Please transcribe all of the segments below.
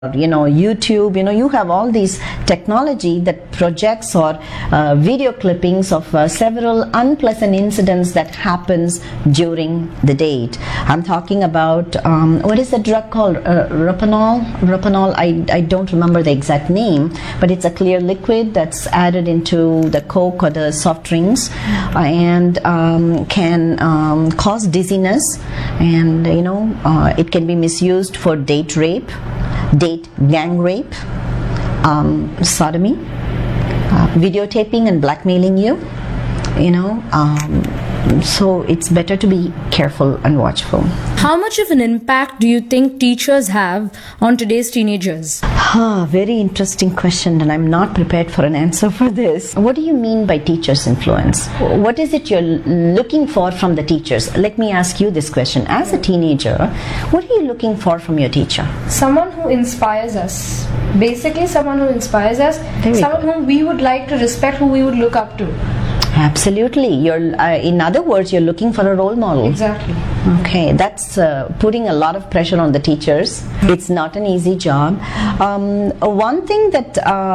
YouTube, you have all these technology that projects or video clippings of several unpleasant incidents that happens during the date. I'm talking about what is the drug called? Ropanol. I don't remember the exact name, but it's a clear liquid that's added into the Coke or the soft drinks, and can cause dizziness, and it can be misused for date rape, date gang rape, sodomy, videotaping and blackmailing you, so it's better to be careful and watchful. How much of an impact do you think teachers have on today's teenagers? Very interesting question, and I'm not prepared for an answer for this. What do you mean by teachers' influence? What is it you're looking for from the teachers? Let me ask you this question. As a teenager, what are you looking for from your teacher? Someone who inspires us. Basically, someone who inspires us. Someone whom we would like to respect, who we would look up to. Absolutely. In other words, you're looking for a role model. Exactly. Okay, that's putting a lot of pressure on the teachers. It's not an easy job. One thing that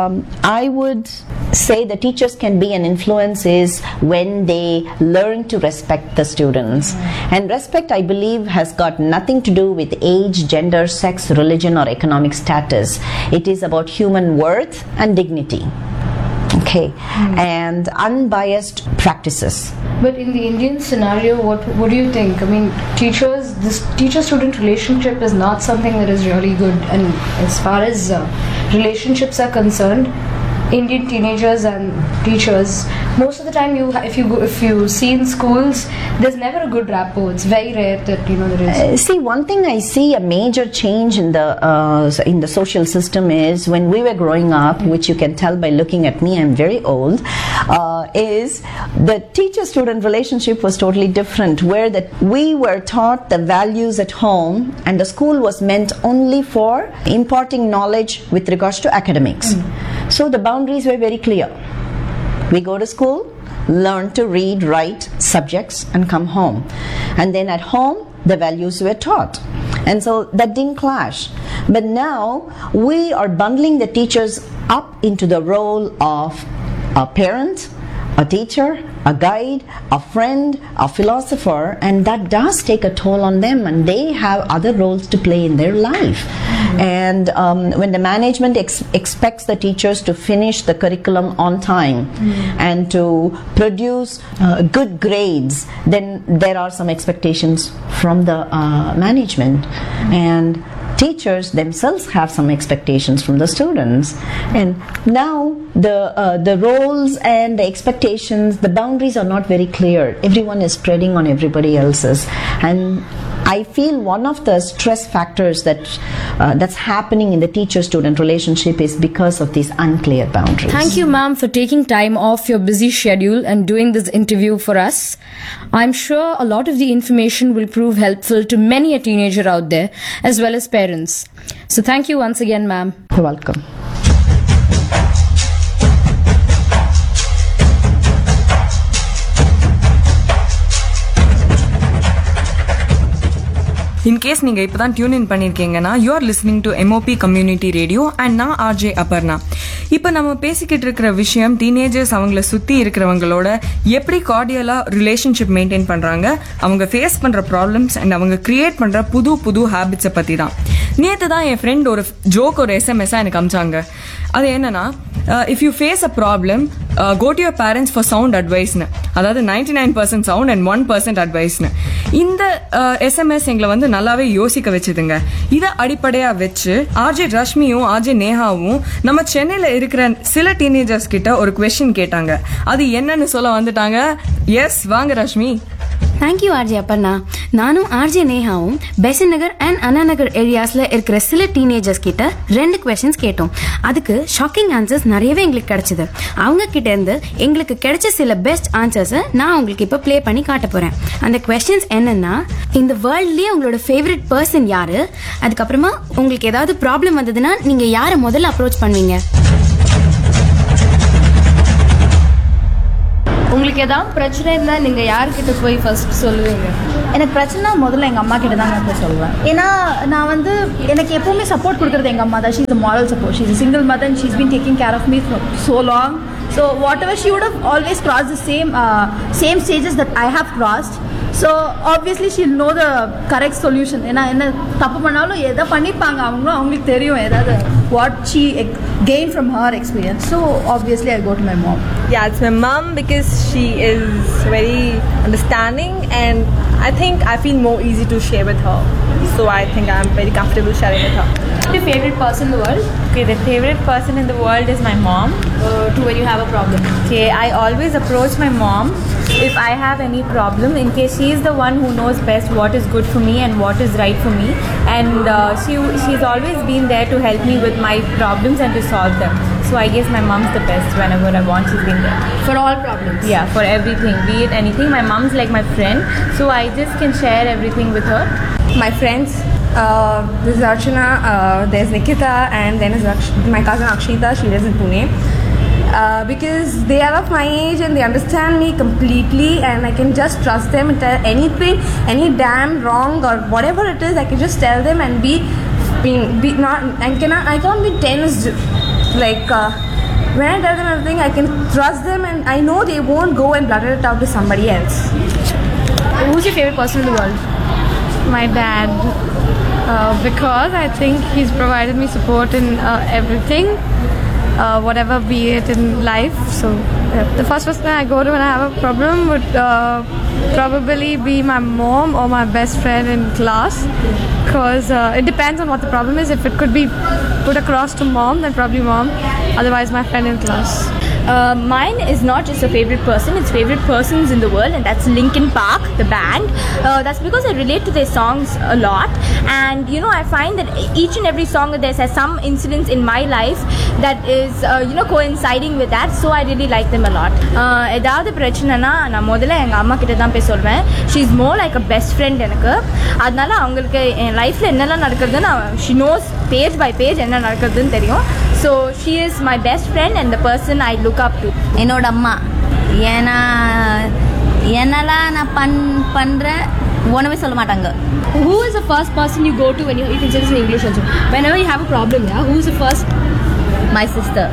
I would say the teachers can be an influence is when they learn to respect the students. And respect, I believe, has got nothing to do with age, gender, sex, religion, or economic status. It is about human worth and dignity. Okay, and unbiased practices. But in the Indian scenario, what do you think? I mean, this teacher-student relationship is not something that is really good. And as far as relationships are concerned, Indian teenagers and teachers, most of the time, if you see in schools, there's never a good rapport. It's very rare that there is. See, one thing I see a major change in the social system is when we were growing up, which you can tell by looking at me, I'm very old. Is the teacher-student relationship was totally different, where we were taught the values at home, and the school was meant only for imparting knowledge with regards to academics. So the boundaries were very clear. We go to school, learn to read, write subjects, and come home. And then at home, the values were taught. And so that didn't clash. But now we are bundling the teachers up into the role of a parent, a teacher, a guide, a friend, a philosopher, and that does take a toll on them, and they have other roles to play in their life. And when the management expects the teachers to finish the curriculum on time and to produce good grades, then there are some expectations from the management, and teachers themselves have some expectations from the students. And now the roles and the expectations, the boundaries are not very clear. Everyone is treading on everybody else's, and I feel one of the stress factors that's happening in the teacher-student relationship is because of these unclear boundaries. Thank you, ma'am, for taking time off your busy schedule and doing this interview for us. I'm sure a lot of the information will prove helpful to many a teenager out there, as well as parents. So thank you once again, ma'am. You're welcome. In case நீங்க இப்பதான் tune in பண்ணிருக்கீங்கன்னா, you are listening to MOP Community Radio and நான் RJ Aparna. இப்போ நம்ம பேசிக்கிட்டு இருக்கிற விஷயம் teenagers அவங்கள சுத்தி இருக்கிறவங்களோட எப்படி கார்டியலா ரிலேஷன்ஷிப் மெயின்டைன் பண்றாங்க, அவங்க ஃபேஸ் பண்ற ப்ராப்ளம்ஸ் அண்ட் அவங்க கிரியேட் பண்ற புது ஹேபிட்ஸை பத்தி தான். நேற்று தான் என் ஃப்ரெண்ட் ஒரு ஜோக், ஒரு SMS எனக்கு அமிச்சாங்க. அது என்னன்னா, if you face a problem, go to your parents for sound advice னு, அதாவது 99% sound and 1% advice னு. இந்த SMS எங்களை நல்லாவே யோசிக்க வச்சுதுங்க. இதை அடிப்படையா வச்சு ஆர்ஜே ரஷ்மியும் ஆர்ஜே நேஹாவும் நம்ம சென்னையில இருக்கிற சில டீனேஜர்ஸ் கிட்ட ஒரு குவெஸ்டின் கேட்டாங்க. அது என்னன்னு சொல்ல வந்துட்டாங்க. எஸ், வாங்க ரஷ்மி. தேங்க்யூ ஆர்ஜே அப்பண்ணா. நானும் RJ நேஹாவும் Besant Nagar and Anna Nagar ஏரியாஸ்ல இருக்கிற சில டீனேஜர்ஸ் கிட்ட 2 questions கேட்டோம். அதுக்கு ஷாக்கிங் ஆன்சர்ஸ் நிறையவே எங்களுக்கு கிடைச்சது. அவங்க கிட்ட இருந்து எங்களுக்கு கிடைச்ச சில பெஸ்ட் ஆன்சர்ஸை நான் உங்களுக்கு இப்ப ப்ளே பண்ணி காட்ட போறேன். அந்த questions என்னன்னா, இந்த வேர்ல்ட்லயே உங்களோட ஃபேவரட் பர்சன் யாரு, அதுக்கப்புறமா உங்களுக்கு ஏதாவது ப்ராப்ளம் வந்ததுன்னா நீங்க யாரை முதல்ல அப்ரோச் பண்ணுவீங்க. உங்களுக்கு ஏதாவது பிரச்சனை இருந்தால் நீங்கள் யார்கிட்ட போய் ஃபர்ஸ்ட் சொல்லுவீங்க? எனக்கு பிரச்சனை முதல்ல எங்கள் அம்மா கிட்ட தான் நான் போய் சொல்லுவேன். ஏன்னா நான் வந்து எனக்கு எப்போவுமே சப்போர்ட் கொடுக்குறது எங்கள் அம்மா தான். She is moral support. She is single mother and she is been taking care of me for so long. So whatever she would have always crossed the same stages that I have crossed. So obviously she'll know the correct solution. ஏன்னா என்ன தப்பு பண்ணாலும் எதை பண்ணிப்பாங்க அவங்களுக்கு தெரியும் ஏதாவது what she gained from her experience. So obviously I go to my mom. Yeah, it's my mom because she is very understanding and I think I feel more easy to share with her. So I think I'm very comfortable sharing with her. Your favorite person in the world? Okay, the favorite person in the world is my mom. To when you have a problem. Okay, I always approach my mom if I have any problem in case she is the one who knows best what is good for me and what is right for me, and she's always been there to help me with my problems and to solve them. So I guess my mom's the best. Whenever I want, she's been there. For all problems? Yeah, for everything, be it anything. My mom's like my friend, so I just can share everything with her. My friends, this is Archana, there's Nikita, and then is my cousin Akshita. She lives in Pune. Because they are of my age and they understand me completely, and I can just trust them and tell anything, any damn wrong or whatever it is. I can just tell them and be not. I can't be tense. Like when I tell them everything, I can trust them, and I know they won't go and blutter it out to somebody else. Who's your favorite person in the world? My dad, because I think he's provided me support in everything, whatever be it in life. So the first person I go to when I have a problem would probably be my mom or my best friend in class, because it depends on what the problem is. If it could be put across to mom, then probably mom, otherwise my friend in class. Mine is not just a favorite person, it's favorite persons in the world, and that's Linkin Park, the band. That's because I relate to their songs a lot, and you know, I find that each and every song of theirs has some incidents in my life that is coinciding with that, so I really like them a lot. ஏதாவது பிரச்சனைனா நான் முதல்ல எங்கள் அம்மா கிட்ட தான் போய் சொல்வேன். She is more like a best friend எனக்கு. அதனால அவங்களுக்கு என் லைஃப்பில் என்னெல்லாம் நடக்குதுன்னு she knows page by page என்ன நடக்குதுன்னு தெரியும். So she is my best friend and the person I look up to. என்னோட அம்மா ஏன்னா என்னெல்லாம் நான் பண்ணுறேன் ஒன்றுமே சொல்ல மாட்டாங்க. Who is the first person you go to when you can say this in English also? Whenever you have a problem, yeah, who is the first? My sister,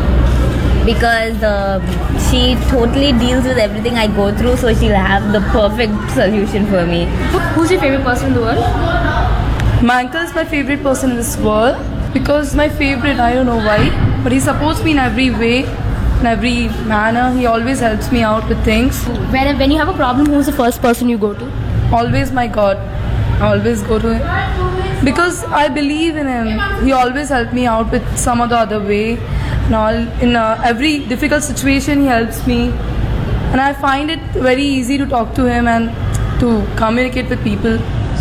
because she totally deals with everything I go through, so she'll have the perfect solution for me. Who's your favorite person in the world? My uncle is my favorite person in this world because my favorite, I don't know why, but he supports me in every way, in every manner. He always helps me out with things. When you have a problem, who's the first person you go to? Always my God. I always go to him because I believe in him. He always helps me out with some or the other way. And all, in every difficult situation, he helps me, and I find it very easy to talk to him and to communicate with people.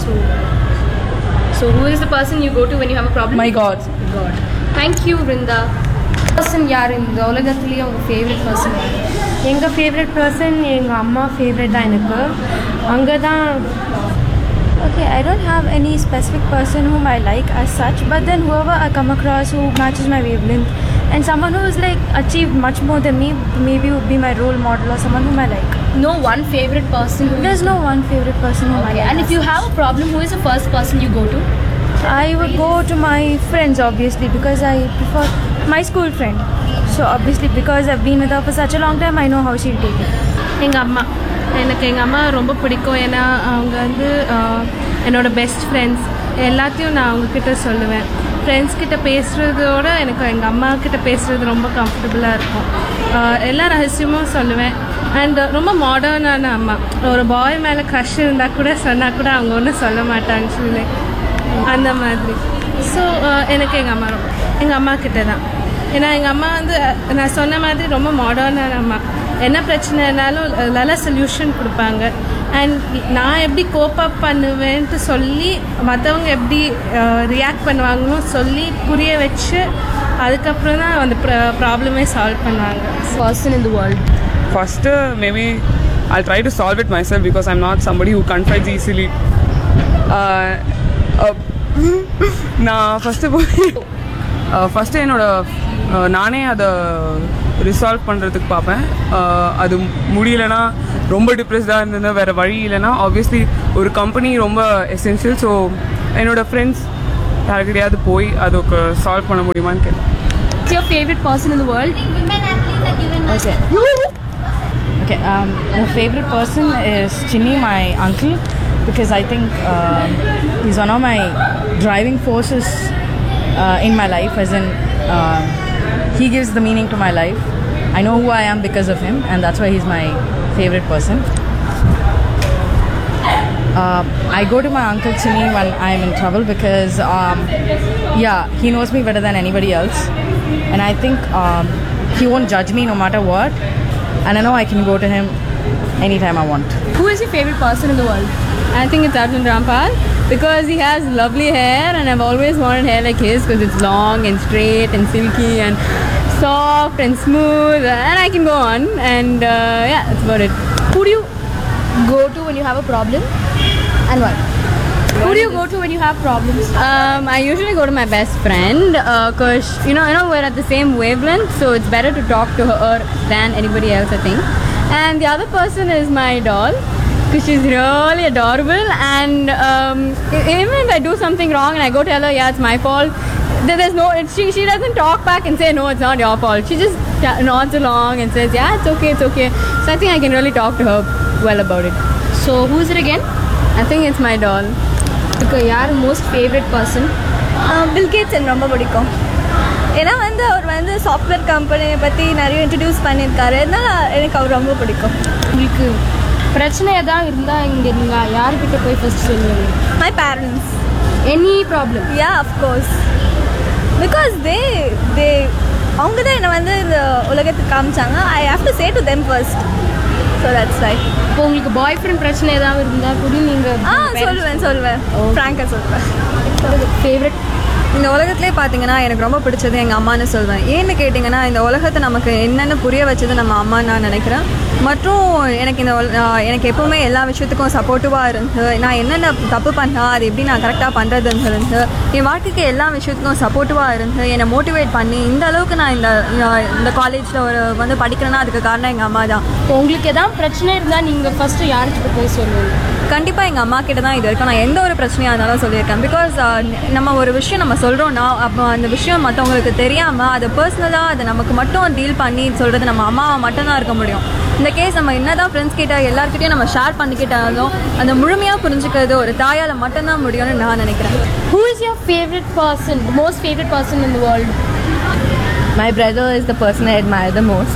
So who is the person you go to when you have a problem? My God. God. Thank you, Vrinda. Person யார் இந்த உலகத்திலேயே உங்கள் favourite person? எங்கள் favourite person எங்கள் அம்மா favourite தான் எனக்கு. அங்கே தான் Okay, I don't have any specific person whom I like as such, but then whoever I come across who matches my wavelength and someone who is like achieved much more than me maybe would be my role model or someone whom I like. No one favorite person who There's no one favorite person whom I like. And if you have a problem, who is the first person you go to? I would go to my friends obviously because I prefer my school friend. So obviously because I've been with her for such a long time, I know how she'll take it. எங்கள் அம்மா எனக்கு எங்கள் அம்மா ரொம்ப பிடிக்கும். ஏன்னா அவங்க வந்து என்னோட பெஸ்ட் ஃப்ரெண்ட்ஸ். எல்லாத்தையும் நான் அவங்கக்கிட்ட சொல்லுவேன். ஃப்ரெண்ட்ஸ் கிட்ட பேசுகிறதோட எனக்கு எங்கள் அம்மா கிட்ட பேசுகிறது ரொம்ப கம்ஃபர்டபுளாக இருக்கும். எல்லா ரகசியமும் சொல்லுவேன். அண்ட் ரொம்ப மாடர்னான அம்மா. ஒரு பாய் மேலே க்ரஷ் இருந்தால் கூட சொன்னால் கூட அவங்க ஒன்றும் சொல்ல மாட்டாங்க சொல்லி அந்த மாதிரி. ஸோ எனக்கு எங்கள் அம்மா கிட்ட தான். ஏன்னா எங்கள் அம்மா வந்து நான் சொன்ன மாதிரி ரொம்ப மாடர்னான அம்மா. என்ன பிரச்சனைனாலும் நல்ல சொல்யூஷன் கொடுப்பாங்க. அண்ட் நான் எப்படி கோப் அப் பண்ணுவேன்ட்டு சொல்லி மற்றவங்க எப்படி ரியாக்ட் பண்ணுவாங்கன்னு சொல்லி புரிய வச்சு அதுக்கப்புறம் தான் அந்த ப்ராப்ளமே சால்வ் பண்ணுவாங்க. Person in the world. First, maybe I'll try to solve it myself because I'm not somebody who confides easily. நான் ஃபஸ்ட்டு போய் ஃபஸ்ட்டு நானே அதை ரிசால்வ் பண்ணுறதுக்கு பார்ப்பேன். அது முடியலன்னா ரொம்ப டிப்ரெஸ்டாக இருந்ததுன்னா வேறு வழி இல்லைன்னா ஆப்வியஸ்லி ஒரு கம்பெனி ரொம்ப எசென்ஷியல். ஸோ என்னோடய ஃப்ரெண்ட்ஸ் யாருக்கிட்டையாவது போய் அதுக்கு சால்வ் பண்ண முடியுமான்னு கேட்டேன். What's your favorite person in the world? Okay. My favorite person is Chinny, my uncle, because I think he's one of my driving forces in my life. As in, he gives the meaning to my life. I know who I am because of him, and that's why he's my favorite person. I go to my uncle Chinny when I'm in trouble because, he knows me better than anybody else, and I think he won't judge me no matter what, and I know I can go to him anytime I want. Who is your favorite person in the world? I think it's Arjun Rampal because he has lovely hair and I've always wanted hair like his because it's long and straight and silky and soft and smooth, and I can go on, and that's about it. Who do you go to when you have a problem and why? Who do you go to when you have problems? I usually go to my best friend because you know we're at the same wavelength, so it's better to talk to her than anybody else, I think. And the other person is my doll because she's really adorable, and even if I do something wrong and I go tell her, yeah, it's my fault, there's no, she doesn't talk back and say, no, it's not your fault. She just nods along and says, yeah, it's okay. So I think I can really talk to her well about it. So who is it again? I think it's my doll. Okay, your most favorite person? Bill Gates எனக்கு ரொம்ப பிடிக்கும். ஏன்னா அவர் software கம்பெனியை பற்றி நிறைய introduce பண்ணியிருக்காரு. அதனால எனக்கு அவர் ரொம்ப பிடிக்கும். உங்களுக்கு பிரச்சனை ஏதாவது இருந்தால் இங்கே நீங்கள் யார்கிட்ட போய் ஃபர்ஸ்ட் சொல்லுவீங்க? My parents. Any problem? Yeah, of course. Because அவங்க தான் என்னை இந்த உலகத்துக்கு காமிச்சாங்க. I have to say to them first. So that's right. இப்போ உங்களுக்கு பாய் ஃப்ரெண்ட் பிரச்சனை ஏதாவது இருந்தால் கூட நீங்கள் சொல்லுவேன் ஃப்ராங்காக சொல்லுவேன். ஃபேவரட் இந்த உலகத்திலே பார்த்தீங்கன்னா எனக்கு ரொம்ப பிடிச்சது எங்கள் அம்மானு சொல்வேன். ஏன்னு கேட்டிங்கன்னா இந்த உலகத்தை நமக்கு என்னென்னு புரிய வச்சது நம்ம அம்மான்னு நான் நினைக்கிறேன். மற்றும் எனக்கு எப்போவுமே எல்லா விஷயத்துக்கும் சப்போர்ட்டிவாக இருந்து நான் என்னென்ன தப்பு பண்ணா அது எப்படி நான் கரெக்டாக பண்ணுறதுன்னு இருந்து என் வாழ்க்கைக்கு எல்லா விஷயத்துக்கும் சப்போர்ட்டிவாக இருந்து என்னை மோட்டிவேட் பண்ணி இந்த அளவுக்கு நான் இந்த காலேஜில் படிக்கிறேன்னா அதுக்கு காரணம் எங்கள் அம்மா தான். உங்களுக்கு எதாவது பிரச்சனை இருந்தால் நீங்கள் ஃபஸ்ட்டு யாருக்கு போய் சொல்லுவீங்க? கண்டிப்பாக எங்கள் அம்மா கிட்ட தான் இது வரைக்கும் நான் எந்த ஒரு பிரச்சனையாக இருந்தாலும் சொல்லியிருக்கேன். பிகாஸ் நம்ம ஒரு விஷயம் நம்ம சொல்கிறோன்னா அப்போ அந்த விஷயம் மற்றவங்களுக்கு தெரியாமல் அதை பர்சனலாக அதை நமக்கு மட்டும் டீல் பண்ணி சொல்கிறது நம்ம அம்மாவை மட்டும்தான் இருக்க முடியும். இந்த கேஸ் நம்ம என்ன தான் ஃப்ரெண்ட்ஸ் கிட்ட எல்லாருக்கிட்டையும் நம்ம ஷேர் பண்ணிக்கிட்டாலும் அந்த முழுமையாக புரிஞ்சுக்கிறது ஒரு தாயால் மட்டும்தான் முடியும்னு நான் நினைக்கிறேன். Who is your favorite person, the most favorite person in the world? My brother is the person I admire the most.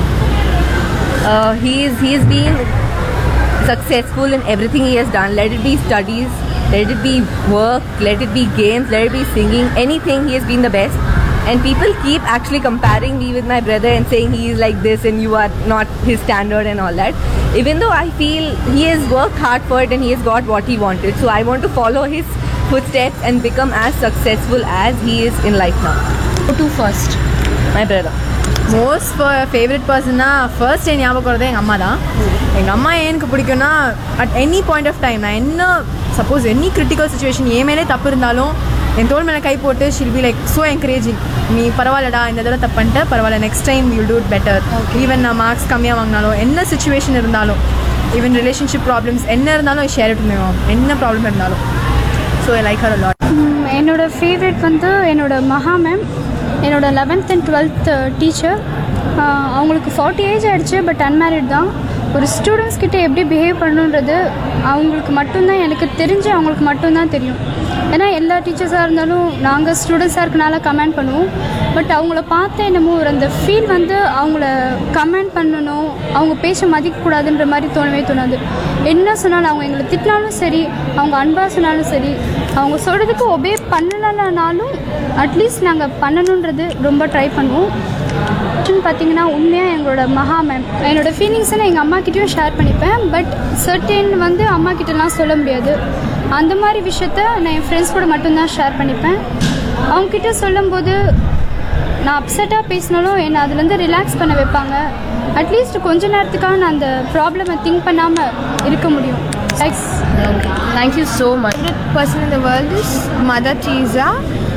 He's been successful in everything he has done. Let it be studies, let it be work, let it be games, let it be singing, anything, he has been the best. And people keep actually comparing me with my brother and saying he is like this and you are not his standard and all that. Even though I feel he has worked hard for it and he has got what he wanted. So I want to follow his footsteps and become as successful as he is in life now. Who to first? My brother. Most favourite பர்சன்னா first என் ஞாபகம் வரது எங்கள் அம்மா தான். எங்கள் அம்மா எனக்கு பிடிக்கும்னா at any point of time நான் என்ன சப்போஸ் எனி கிரிட்டிக்கல் சுச்சுவேஷன் என் மேலே தப்பு இருந்தாலும் என் தோள் மேலே கை போட்டு she'll be like so encouraging. நீ பரவாயில்லடா, இந்த தடவை தப்பு பண்ணிட்டு பரவாயில்ல, next time you'll do it better. Even நான் மார்க்ஸ் கம்மியாக வாங்கினாலும் என்ன சுச்சுவேஷன் இருந்தாலும் ஈவன் ரிலேஷன்ஷிப் ப்ராப்ளம்ஸ் என்ன இருந்தாலும் ஷேர் இட் மே மாம், என்ன ப்ராப்ளம் இருந்தாலும். So I like her a lot. என்னோடய ஃபேவரட் என்னோட மகா மேம், என்னோட 11th and 12th டீச்சர். அவங்களுக்கு 40 ஏஜ் ஆகிடுச்சு, பட் அன்மேரிட் தான். ஒரு ஸ்டூடெண்ட்ஸ் கிட்டே எப்படி பிஹேவ் பண்ணணுன்றது அவங்களுக்கு மட்டும்தான், எனக்கு தெரிஞ்சு அவங்களுக்கு மட்டும்தான் தெரியும். ஏன்னா எல்லா டீச்சர்ஸாக இருந்தாலும் நாங்கள் ஸ்டூடெண்ட்ஸாக இருக்கனால கமெண்ட் பண்ணுவோம். பட் அவங்கள பார்த்து என்னமோ ஒரு அந்த ஃபீல் அவங்கள கமெண்ட் பண்ணணும், அவங்க பேச மதிக்கக்கூடாதுன்ற மாதிரி தோணவே தோணாது. என்ன சொன்னாலும் அவங்க எங்களை திட்டினாலும் சரி, அவங்க அன்பாக சொன்னாலும் சரி, அவங்க சொல்கிறதுக்கு ஒபே பண்ணலனாலும் அட்லீஸ்ட் நாங்கள் பண்ணணுன்றது ரொம்ப ட்ரை பண்ணுவோம். பார்த்தீங்கன்னா உண்மையாக எங்களோட மகா மேம். என்னோடய ஃபீலிங்ஸை நான் எங்கள் அம்மாக்கிட்டையும் ஷேர் பண்ணிப்பேன். பட் சர்டன் அம்மாக்கிட்டலாம் சொல்ல முடியாது. அந்த மாதிரி விஷயத்த நான் என் ஃப்ரெண்ட்ஸ் கூட மட்டும்தான் ஷேர் பண்ணிப்பேன். அவங்கக்கிட்ட சொல்லும்போது நான் அப்செட்டாக பேசினாலும் என்னை அதுலேருந்து ரிலாக்ஸ் பண்ண வைப்பாங்க. அட்லீஸ்ட் கொஞ்ச நேரத்துக்காக நான் அந்த ப்ராப்ளமை திங்க் பண்ணாமல் இருக்க முடியும். Thank you so much. The favorite person in the world is Mother Teresa.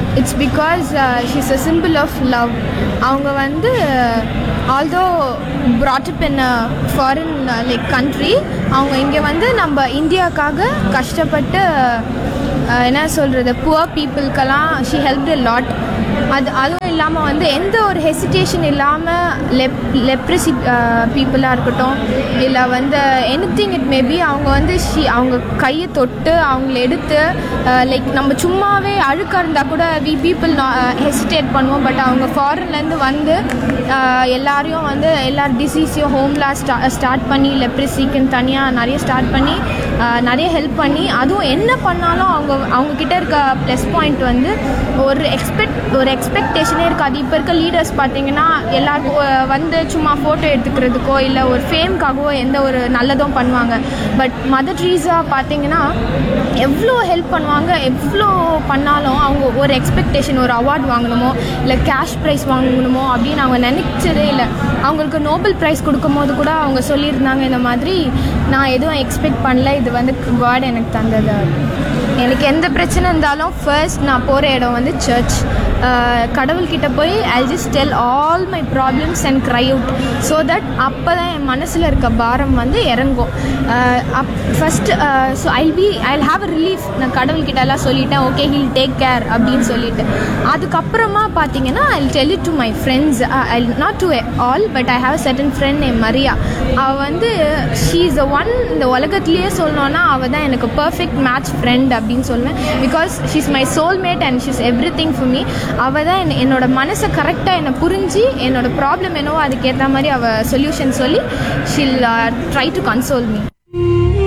it's because she's a symbol of love. அவங்க வந்து although brought up in a foreign like country, அவங்க இங்கே வந்து நம்ம இந்தியாவுக்காக கஷ்டப்பட்டு என்ன சொல்கிறது poor பீப்புளுக்கெல்லாம் she helped a lot. அதுவும் இல்லாமல் வந்து எந்த ஒரு ஹெசிடேஷன் இல்லாமல் லெப்ரசி பீப்புளாக இருக்கட்டும் இல்லை வந்து எனிதிங் இட் மேபி அவங்க வந்து அவங்க கையை தொட்டு அவங்கள எடுத்து லைக் நம்ம சும்மாவே அழுக்காக இருந்தால் கூட வி பீப்புள் ஹெசிடேட் பண்ணுவோம். பட் அவங்க ஃபாரின்லேருந்து வந்து எல்லாரையும் வந்து எல்லா டிசீஸையும் ஹோம்லாம் ஸ்டார்ட் பண்ணி லெப்ரசிக்குன்னு தனியாக நிறைய ஸ்டார்ட் பண்ணி நிறைய ஹெல்ப் பண்ணி அதுவும் என்ன பண்ணாலும் அவங்கக்கிட்ட இருக்க ப்ளஸ் பாயிண்ட் வந்து ஒரு எக்ஸ்பெக்டேஷனே இருக்காது. இப்போ இருக்க லீடர்ஸ் பார்த்தீங்கன்னா எல்லாருக்கும் வந்து சும்மா ஃபோட்டோ எடுத்துக்கிறதுக்கோ இல்லை ஒரு ஃபேம்காகவோ எந்த ஒரு நல்லதும் பண்ணுவாங்க. பட் மதர் ட்ரீஸா பார்த்தீங்கன்னா எவ்வளோ ஹெல்ப் பண்ணுவாங்க. எவ்வளோ பண்ணாலும் அவங்க ஒரு எக்ஸ்பெக்டேஷன் ஒரு அவார்ட் வாங்கணுமோ இல்லை கேஷ் ப்ரைஸ் வாங்கணுமோ அப்படின்னு அவங்க நினைச்சதே இல்லை. அவங்களுக்கு நோபல் ப்ரைஸ் கொடுக்கும் போது கூட அவங்க சொல்லியிருந்தாங்க இந்த மாதிரி நான் எதுவும் எக்ஸ்பெக்ட் பண்ணல, இது வந்து காட் எனக்கு தந்தது. எனக்கு எந்த பிரச்சனை இருந்தாலும் ஃபர்ஸ்ட் நான் போகிற இடம் வந்து சர்ச். கடவுள்கிட்ட போய் I just tell all my problems and cry out so that அப்போ தான் என் மனசில் இருக்க பாரம் வந்து இறங்கும். First so I'll have a relief. நான் கடவுள்கிட்ட எல்லாம் சொல்லிட்டேன் ஓகே ஹீல் டேக் கேர் அப்படின்னு சொல்லிட்டு அதுக்கப்புறமா பார்த்தீங்கன்னா I tell it to my friends. I not to all but I have a certain friend name Maria. அவள் வந்து ஷீ இஸ் அ ஒன் இந்த உலகத்துலேயே சொல்லணுன்னா அவள் தான் எனக்கு பர்ஃபெக்ட் மேட்ச் ஃப்ரெண்ட் அப்படின்னு சொல்லுவேன். Because she is my soulmate and she is every thing for me. அவள் தான் என்னோட மனசை கரெக்டாக என்னை புரிஞ்சு என்னோட ப்ராப்ளம் என்னவோ அதுக்கேற்ற மாதிரி அவள் சொல்யூஷன் சொல்லி Sheel try to console me.